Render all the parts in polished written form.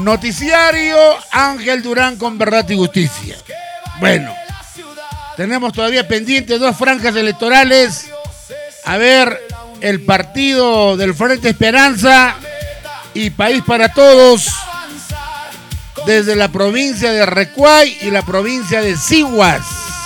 Noticiario Ángel Durán con Verdad y Justicia. Bueno, tenemos todavía pendientes 2 franjas electorales. A ver, el partido del Frente Esperanza y País para Todos, desde la provincia de Recuay y la provincia de Sihuas.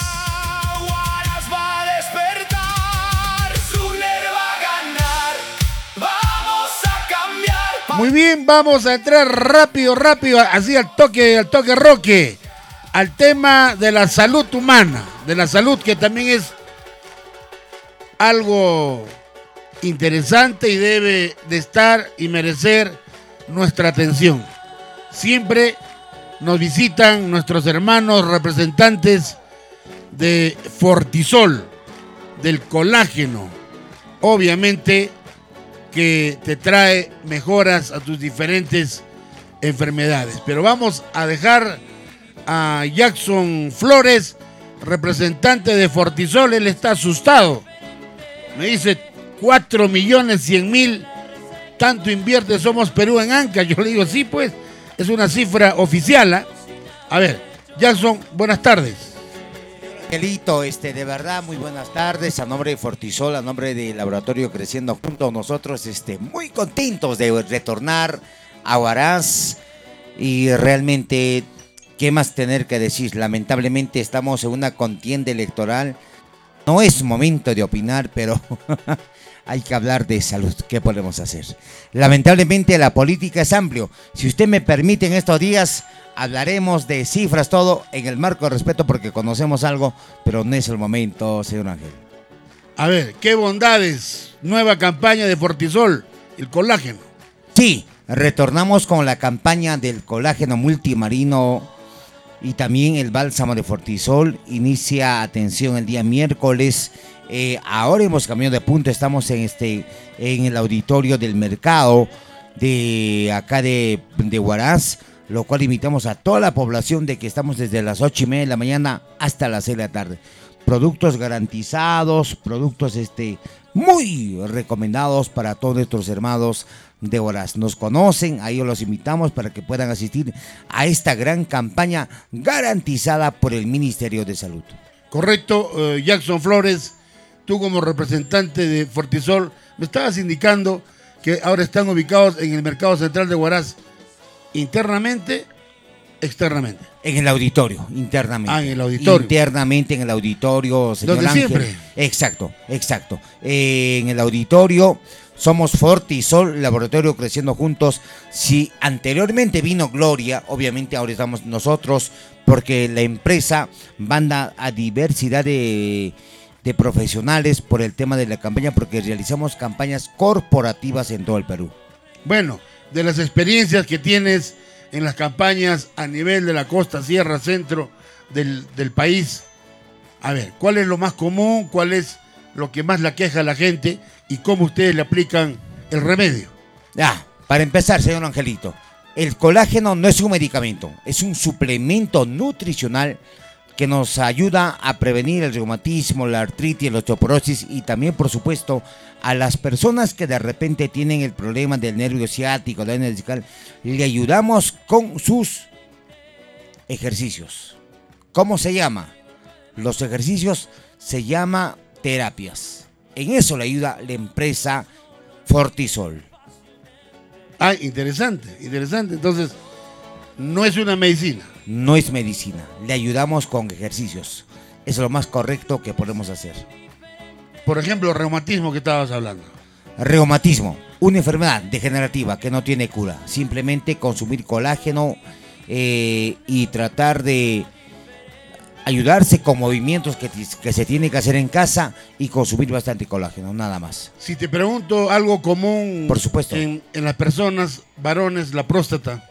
Muy bien, vamos a entrar rápido, así al toque roque, al tema de la salud humana, de la salud, que también es algo interesante y debe de estar y merecer nuestra atención. Siempre nos visitan nuestros hermanos representantes de Fortisol, del colágeno, obviamente que te trae mejoras a tus diferentes enfermedades. Pero vamos a dejar a Jackson Flores, representante de Fortisol. Él está asustado. Me dice 4.100.000, tanto invierte Somos Perú en Anca. Yo le digo, sí, pues, es una cifra oficial, ¿eh? A ver, Jackson, buenas tardes. Angelito, de verdad, muy buenas tardes, a nombre de Fortisol, a nombre del Laboratorio Creciendo Juntos, nosotros muy contentos de retornar a Huaraz y realmente, ¿qué más tener que decir? Lamentablemente estamos en una contienda electoral, no es momento de opinar, pero hay que hablar de salud, ¿qué podemos hacer? Lamentablemente la política es amplio, si usted me permite en estos días, hablaremos de cifras, todo en el marco de respeto porque conocemos algo, pero no es el momento, señor Ángel. A ver, ¿qué bondades? Nueva campaña de Fortisol, el colágeno. Sí, retornamos con la campaña del colágeno multimarino y también el bálsamo de Fortisol. Inicia, atención, el día miércoles. Ahora hemos cambiado de punto, estamos en el auditorio del mercado de acá de Huaraz, lo cual invitamos a toda la población de que estamos desde las 8:30 de la mañana hasta las 6 de la tarde. Productos garantizados, productos muy recomendados para todos nuestros hermanos de Huaraz. Nos conocen, ahí los invitamos para que puedan asistir a esta gran campaña garantizada por el Ministerio de Salud. Correcto, Jackson Flores, tú como representante de Fortisol, me estabas indicando que ahora están ubicados en el mercado central de Huaraz. ¿Internamente, externamente? En el auditorio, internamente. Ah, en el auditorio. Internamente en el auditorio, señor ¿Donde Ángel. siempre? Exacto. En el auditorio somos Fortisol, Laboratorio Creciendo Juntos. Si anteriormente vino Gloria, obviamente ahora estamos nosotros, porque la empresa manda a diversidad de profesionales por el tema de la campaña, porque realizamos campañas corporativas en todo el Perú. Bueno, de las experiencias que tienes en las campañas a nivel de la costa, sierra, centro del país, a ver, ¿cuál es lo más común? ¿Cuál es lo que más le aqueja a la gente? ¿Y cómo ustedes le aplican el remedio? Para empezar, señor Angelito, el colágeno no es un medicamento, es un suplemento nutricional que nos ayuda a prevenir el reumatismo, la artritis, la osteoporosis y también, por supuesto, a las personas que de repente tienen el problema del nervio ciático, la hernia discal, le ayudamos con sus ejercicios. ¿Cómo se llama? Los ejercicios se llama terapias. En eso le ayuda la empresa Fortisol. Interesante. Entonces, no es una medicina. No es medicina, le ayudamos con ejercicios. Es lo más correcto que podemos hacer. Por ejemplo, reumatismo que estabas hablando. Reumatismo, una enfermedad degenerativa que no tiene cura. Simplemente consumir colágeno y tratar de ayudarse con movimientos que se tiene que hacer en casa y consumir bastante colágeno, nada más. Si te pregunto algo común, por supuesto, en las personas, varones, la próstata.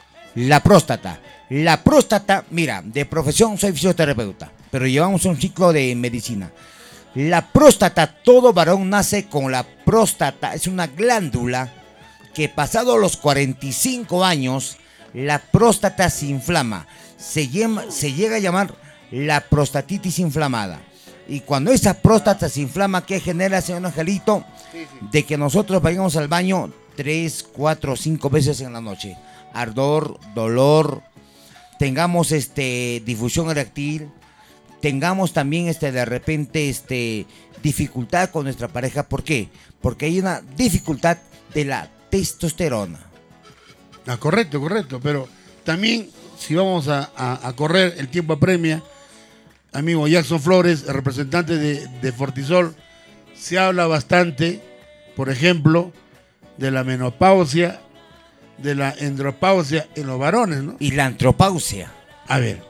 La próstata, mira, de profesión soy fisioterapeuta, pero llevamos un ciclo de medicina. La próstata, todo varón nace con la próstata, es una glándula que pasado los 45 años, la próstata se inflama, se llega a llamar la prostatitis inflamada. Y cuando esa próstata se inflama, ¿qué genera, señor Angelito? De que nosotros vayamos al baño, 3, 4, 5 veces en la noche. Ardor, dolor, tengamos difusión eréctil, tengamos también de repente dificultad con nuestra pareja. ¿Por qué? Porque hay una dificultad de la testosterona. Ah, correcto, pero también si vamos a correr, el tiempo apremia, amigo Jackson Flores, el representante de Fortisol, se habla bastante, por ejemplo, de la menopausia, de la andropausia en los varones, ¿no? Y la andropausia. A ver,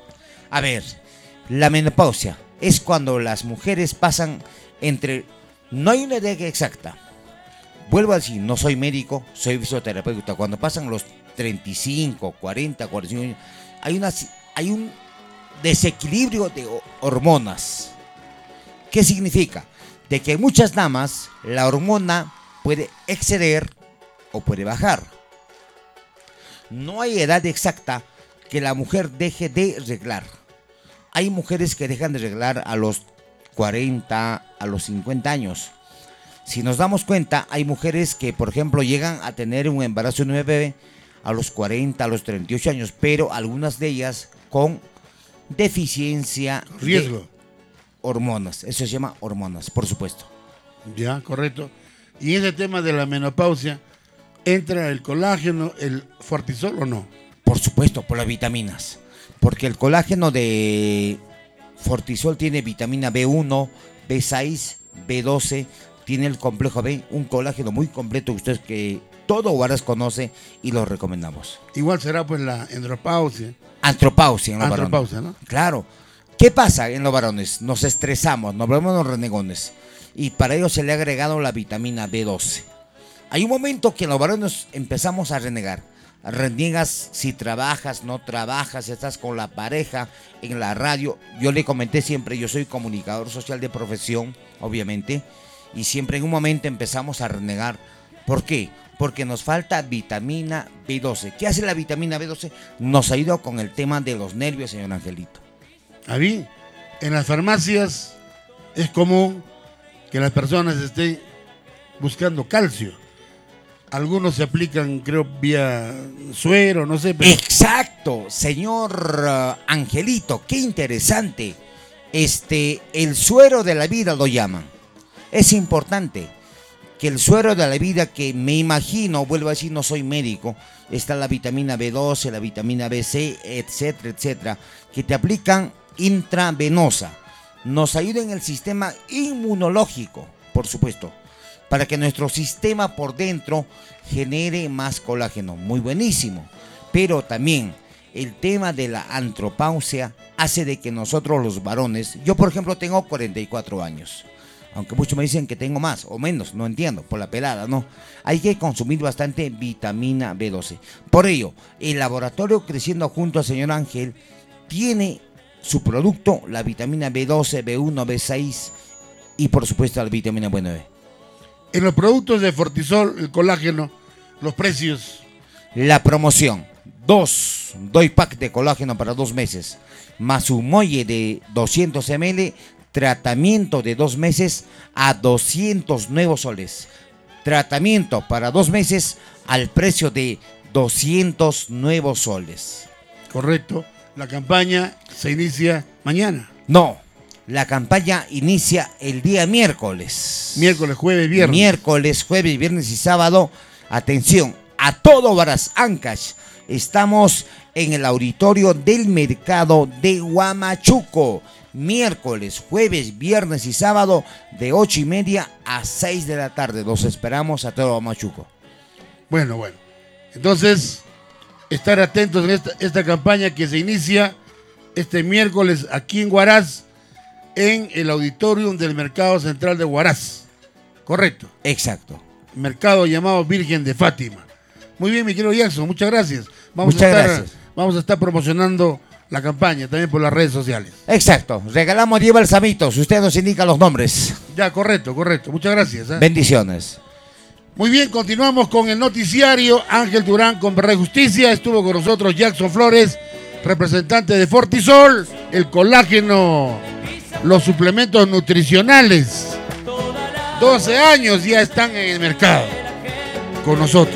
la menopausia es cuando las mujeres pasan entre... No hay una edad exacta. Vuelvo a decir, no soy médico, soy fisioterapeuta. Cuando pasan los 35, 40, 45 años, hay un desequilibrio de hormonas. ¿Qué significa? De que en muchas damas la hormona puede exceder o puede bajar. No hay edad exacta que la mujer deje de reglar. Hay mujeres que dejan de reglar a los 40, a los 50 años. Si nos damos cuenta, hay mujeres que, por ejemplo, llegan a tener un embarazo de un bebé a los 40, a los 38 años, pero algunas de ellas con deficiencia riesgo de hormonas. Eso se llama hormonas, por supuesto. Ya, correcto. Y ese tema de la menopausia, ¿entra el colágeno, el Fortisol o no? Por supuesto, por las vitaminas. Porque el colágeno de Fortisol tiene vitamina B1, B6, B12, tiene el complejo B, un colágeno muy completo que todo Huaraz conoce y lo recomendamos. Igual será pues la andropausia. Antropausia en los Antropausia, varones. ¿no? Claro. ¿Qué pasa en los varones? Nos estresamos, nos volvemos los renegones. Y para ello se le ha agregado la vitamina B12. Hay un momento que en los varones empezamos a renegar. Reniegas si trabajas, no trabajas, estás con la pareja, en la radio. Yo le comenté siempre, yo soy comunicador social de profesión, obviamente. Y siempre en un momento empezamos a renegar. ¿Por qué? Porque nos falta vitamina B12. ¿Qué hace la vitamina B12? Nos ayuda con el tema de los nervios, señor Angelito. A mí, en las farmacias es común que las personas estén buscando calcio. Algunos se aplican, creo, vía suero, no sé. Pero... Exacto, señor Angelito, qué interesante. El suero de la vida lo llaman. Es importante que el suero de la vida, que me imagino, vuelvo a decir, no soy médico, está la vitamina B12, la vitamina B6, etcétera, etcétera, que te aplican intravenosa. Nos ayuda en el sistema inmunológico, por supuesto, para que nuestro sistema por dentro genere más colágeno. Muy buenísimo. Pero también el tema de la andropausia hace de que nosotros los varones, yo por ejemplo tengo 44 años, aunque muchos me dicen que tengo más o menos, no entiendo, por la pelada, ¿no? Hay que consumir bastante vitamina B12. Por ello, el laboratorio Creciendo Junto al Señor Ángel tiene su producto, la vitamina B12, B1, B6 y por supuesto la vitamina B9. En los productos de Fortisol, el colágeno, los precios. La promoción, 2 pack de colágeno para 2 meses, más un muelle de 200 ml, tratamiento de 2 meses a 200 nuevos soles. Tratamiento para 2 meses al precio de 200 nuevos soles. Correcto. La campaña se inicia mañana. No, la campaña inicia el día miércoles. Miércoles, jueves, viernes. Miércoles, jueves, viernes y sábado. Atención, a todo Huaraz, Ancash. Estamos en el auditorio del mercado de Huamachuco. Miércoles, jueves, viernes y sábado de 8:30 a 6 de la tarde. Los esperamos a todo Huamachuco. Bueno. Entonces, estar atentos en esta campaña que se inicia este miércoles aquí en Huaraz, en el auditorium del Mercado Central de Huaraz. ¿Correcto? Exacto. Mercado llamado Virgen de Fátima. Muy bien, mi querido Jackson, muchas gracias. Gracias. Vamos a estar promocionando la campaña también por las redes sociales. Exacto. Regalamos 10 balsamitos. Usted nos indica los nombres. Ya, correcto. Muchas gracias. Bendiciones. Muy bien, continuamos con el noticiario. Ángel Durán con Verdad y Justicia. Estuvo con nosotros Jackson Flores, representante de Fortisol, el colágeno, los suplementos nutricionales. 12 años ya están en el mercado. con nosotros.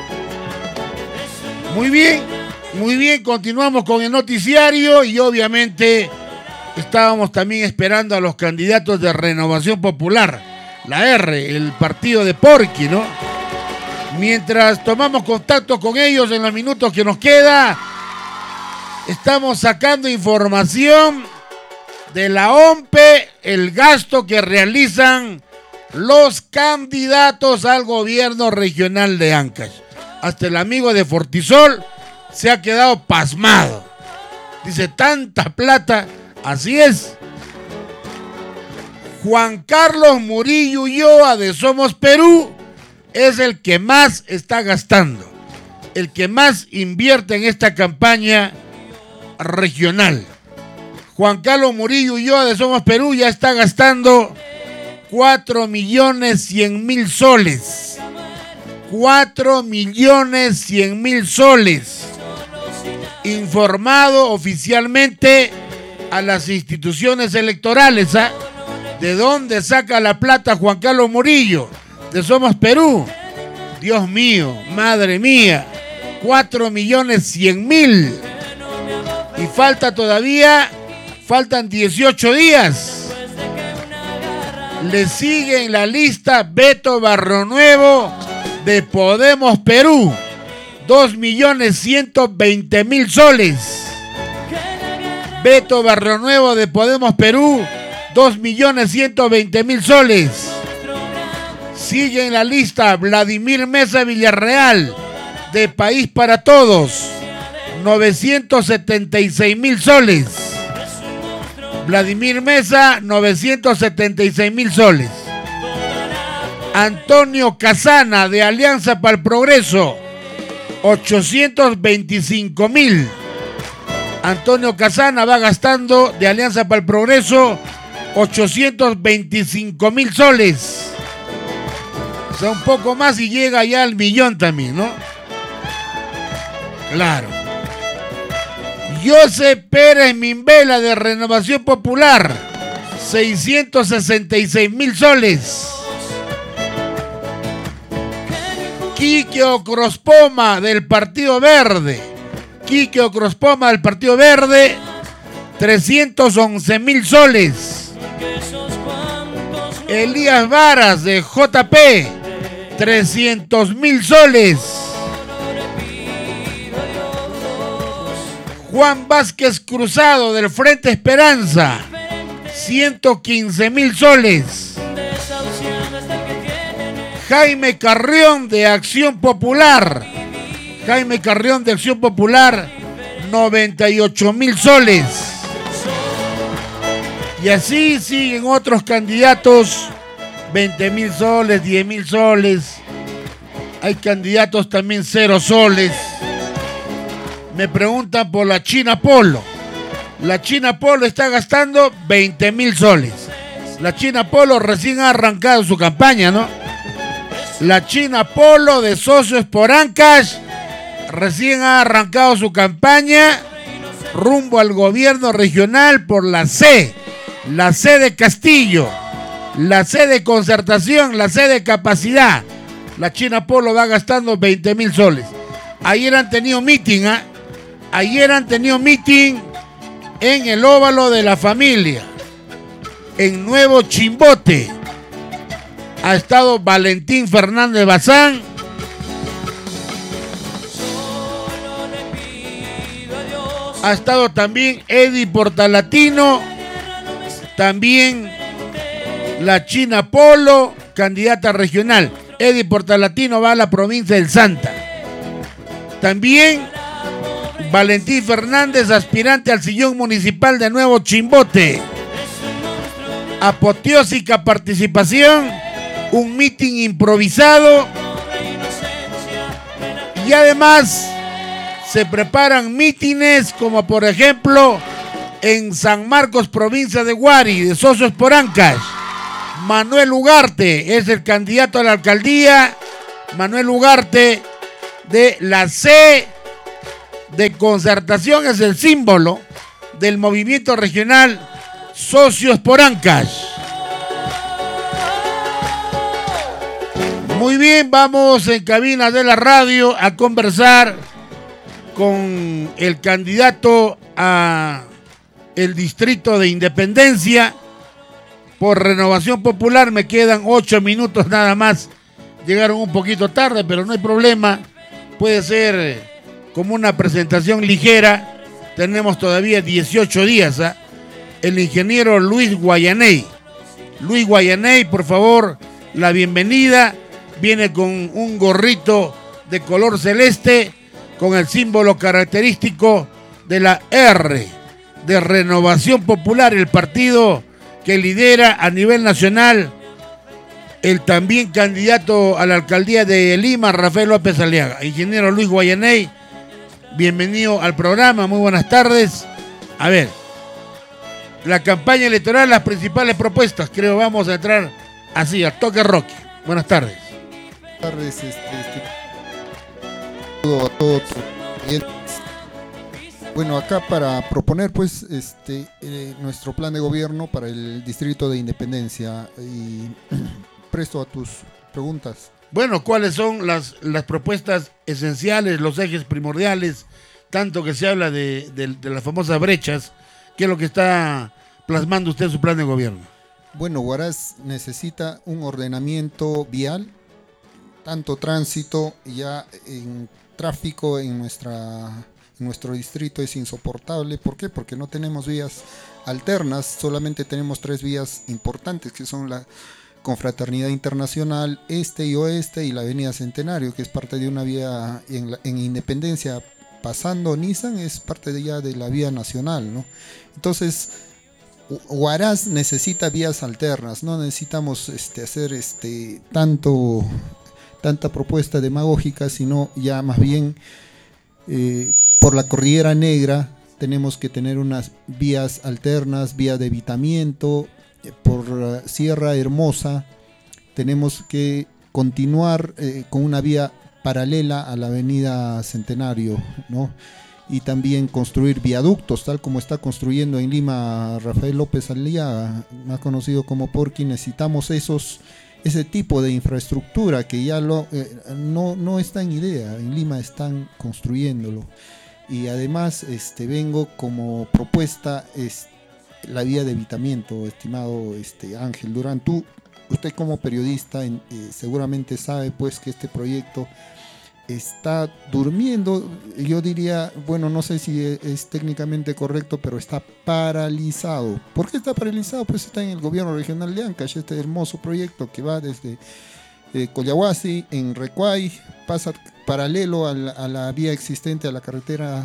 Muy bien, continuamos con el noticiario y obviamente estábamos también esperando a los candidatos de Renovación Popular, la R, el partido de Porqui, ¿no? Mientras tomamos contacto con ellos en los minutos que nos queda, estamos sacando información de la OMPE, el gasto que realizan los candidatos al gobierno regional de Ancash. Hasta el amigo de Fortisol se ha quedado pasmado. Dice, tanta plata, así es. Juan Carlos Murillo Ulloa de Somos Perú es el que más está gastando, el que más invierte en esta campaña regional. Juan Carlos Murillo Ulloa de Somos Perú ya está gastando 4.100.000 soles. 4.100.000 soles. Informado oficialmente a las instituciones electorales. ¿De dónde saca la plata Juan Carlos Murillo? De Somos Perú. Dios mío, madre mía. 4.100.000. Y faltan 18 días. Le sigue en la lista Beto Barrionuevo de Podemos Perú. 2.120.000 soles. Beto Barrionuevo de Podemos Perú, 2.120.000 soles. Sigue en la lista Vladimir Mesa Villarreal de País para Todos, 976.000 soles. Vladimir Mesa, 976.000 soles. Antonio Casana de Alianza para el Progreso, 825.000. Antonio Casana va gastando de Alianza para el Progreso 825.000 soles. O sea, un poco más y llega ya al millón también, ¿no? Claro. José Pérez Mimbela de Renovación Popular, 666.000 soles. Quique Ocrospoma del Partido Verde. 311.000 soles. Elías Varas de JP, 300.000 soles. Juan Vázquez Cruzado del Frente Esperanza, 115.000 soles. Jaime Carrión de Acción Popular, 98.000 soles. Y así siguen otros candidatos, 20.000 soles, 10.000 soles. Hay candidatos también 0 soles. Me preguntan por la China Polo. La China Polo está gastando 20.000 soles. La China Polo recién ha arrancado su campaña, ¿no? La China Polo de Socios por Ancash recién ha arrancado su campaña rumbo al gobierno regional por la C de Castillo, la C de Concertación, la C de Capacidad. La China Polo va gastando 20.000 soles. Ayer han tenido meeting, en el Óvalo de la Familia, en Nuevo Chimbote. Ha estado Valentín Fernández Bazán. Ha estado también Eddie Portalatino. También la China Polo, candidata regional. Eddie Portalatino va a la provincia del Santa. También Valentín Fernández, aspirante al sillón municipal de Nuevo Chimbote. Apoteósica participación, un mitin improvisado. Y además se preparan mítines como por ejemplo en San Marcos, provincia de Huari, de Socios por Ancash. Manuel Ugarte es el candidato a la alcaldía. Manuel Ugarte de la C de Concertación es el símbolo del movimiento regional Socios por Ancash. Muy bien, vamos en cabina de la radio a conversar con el candidato a el distrito de Independencia por Renovación Popular. Me quedan 8 minutos nada más. Llegaron un poquito tarde, pero no hay problema. Puede ser como una presentación ligera. Tenemos todavía 18 días. El ingeniero Luis Guayaney. Luis Guayaney, por favor, la bienvenida. Viene con un gorrito de color celeste con el símbolo característico de la R de Renovación Popular, el partido que lidera a nivel nacional el también candidato a la alcaldía de Lima, Rafael López Aliaga. Ingeniero Luis Guayaney, bienvenido al programa, muy buenas tardes. A ver, la campaña electoral, las principales propuestas, creo vamos a entrar así, a toque Rocky. Buenas tardes. Buenas tardes, a todos. Bueno, acá para proponer pues nuestro plan de gobierno para el distrito de Independencia y presto a tus preguntas. Bueno, ¿cuáles son las propuestas esenciales, los ejes primordiales, tanto que se habla de las famosas brechas? ¿Qué es lo que está plasmando usted en su plan de gobierno? Bueno, Huaraz necesita un ordenamiento vial, tanto tránsito, ya en tráfico en nuestro distrito es insoportable. ¿Por qué? Porque no tenemos vías alternas, solamente tenemos 3 vías importantes, que son la Confraternidad Internacional, Este y Oeste, y la Avenida Centenario, que es parte de una vía en Independencia, pasando Nissan, es parte ya de la vía nacional, ¿no? Entonces, Huaraz necesita vías alternas, no necesitamos hacer tanta propuesta demagógica, sino ya más bien por la Cordillera Negra tenemos que tener unas vías alternas, vías de evitamiento. Por Sierra Hermosa tenemos que continuar con una vía paralela a la Avenida Centenario, ¿no? Y también construir viaductos, tal como está construyendo en Lima Rafael López Aliaga, más conocido como Porky. Necesitamos ese tipo de infraestructura que ya no está en idea, en Lima están construyéndolo. Y además vengo como propuesta la vía de evitamiento, estimado Ángel Durán. Usted como periodista seguramente sabe pues que este proyecto está durmiendo, yo diría, bueno, no sé si es técnicamente correcto, pero está paralizado. ¿Por qué está paralizado? Pues está en el gobierno regional de Ancash, este hermoso proyecto que va desde Collahuasi, en Recuay, pasa paralelo a la vía existente, a la carretera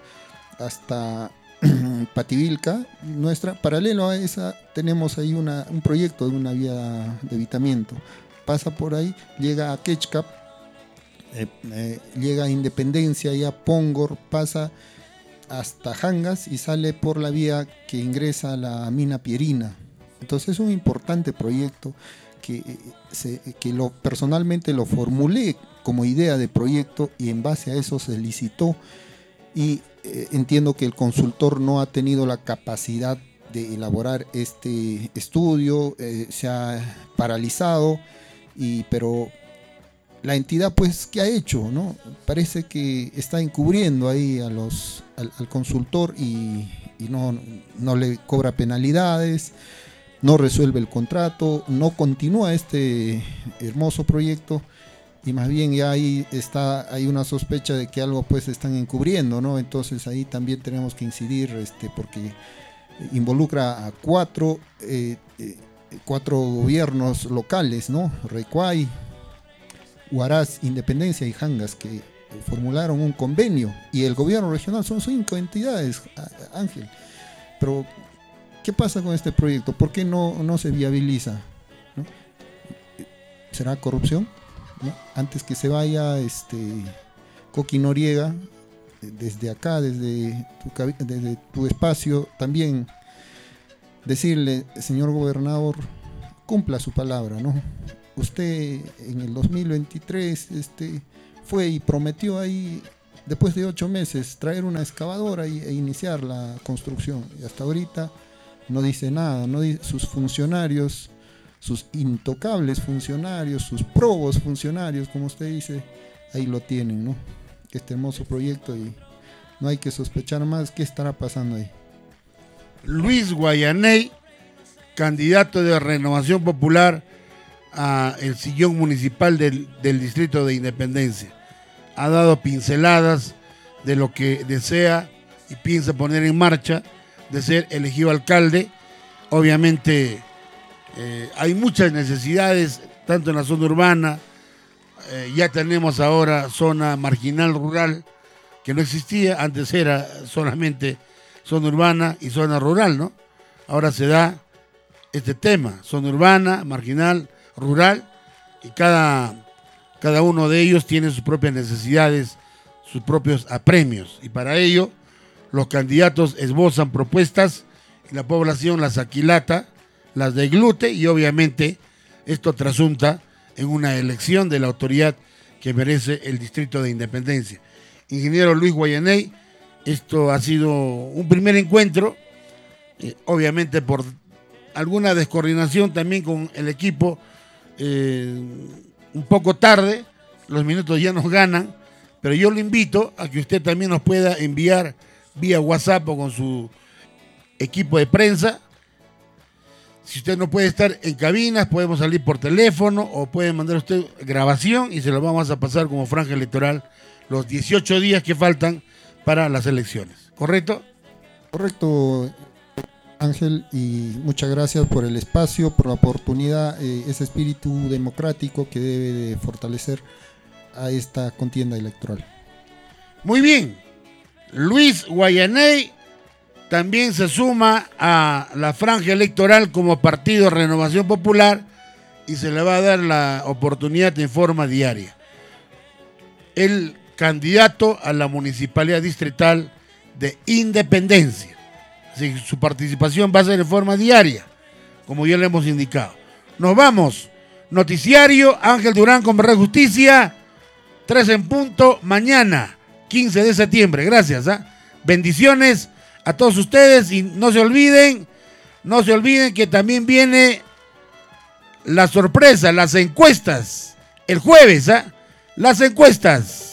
hasta Pativilca nuestra. Paralelo a esa tenemos ahí un proyecto de una vía de evitamiento. Pasa por ahí, llega a Quechcap, llega a Independencia y a Pongor, pasa hasta Jangas y sale por la vía que ingresa a la mina Pierina. Entonces es un importante proyecto que personalmente lo formulé como idea de proyecto y en base a eso se licitó, y entiendo que el consultor no ha tenido la capacidad de elaborar este estudio, se ha paralizado, pero la entidad pues ¿qué ha hecho? ¿No? Parece que está encubriendo ahí al consultor y no le cobra penalidades, no resuelve el contrato, no continúa este hermoso proyecto, y más bien ya hay una sospecha de que algo pues están encubriendo, ¿no? Entonces ahí también tenemos que incidir porque involucra a cuatro gobiernos locales, ¿no? Recuay, Huaraz, Independencia y Jangas, que formularon un convenio, y el gobierno regional. Son 5 entidades, Ángel. Pero ¿qué pasa con este proyecto? ¿Por qué no se viabiliza? ¿No? ¿Será corrupción? ¿No? Antes que se vaya Coqui Noriega, desde acá, desde tu espacio, también decirle, señor gobernador, cumpla su palabra, ¿no? Usted en el 2023 fue y prometió ahí, después de 8 meses, traer una excavadora e iniciar la construcción, y hasta ahorita no dice nada, sus funcionarios sus intocables funcionarios, sus probos funcionarios, como usted dice, ahí lo tienen, ¿no? Este hermoso proyecto, y no hay que sospechar más qué estará pasando ahí. Luis Guayaney, candidato de Renovación Popular a el sillón municipal del Distrito de Independencia. Ha dado pinceladas de lo que desea y piensa poner en marcha de ser elegido alcalde. Obviamente hay muchas necesidades, tanto en la zona urbana, ya tenemos ahora zona marginal rural, que no existía, antes era solamente zona urbana y zona rural, ¿no? Ahora se da este tema, zona urbana, marginal, rural, y cada uno de ellos tiene sus propias necesidades, sus propios apremios, y para ello los candidatos esbozan propuestas y la población las aquilata, las deglute, y obviamente esto trasunta en una elección de la autoridad que merece el Distrito de Independencia. Ingeniero Luis Guayaney, esto ha sido un primer encuentro, obviamente por alguna descoordinación también con el equipo, un poco tarde, los minutos ya nos ganan, pero yo lo invito a que usted también nos pueda enviar vía WhatsApp o con su equipo de prensa. Si usted no puede estar en cabinas, podemos salir por teléfono o puede mandar usted grabación y se lo vamos a pasar como franja electoral los 18 días que faltan para las elecciones. ¿Correcto? Correcto, Ángel, y muchas gracias por el espacio, por la oportunidad, ese espíritu democrático que debe de fortalecer a esta contienda electoral. Muy bien. Luis Guayaney también se suma a la franja electoral como partido Renovación Popular y se le va a dar la oportunidad en forma diaria. El candidato a la Municipalidad Distrital de Independencia. Así que su participación va a ser en forma diaria, como ya le hemos indicado. Nos vamos. Noticiario Ángel Durán con Verdad y Justicia, 3 en punto, mañana, 15 de septiembre. Gracias. Bendiciones a todos ustedes y no se olviden que también viene la sorpresa, las encuestas, el jueves, las encuestas.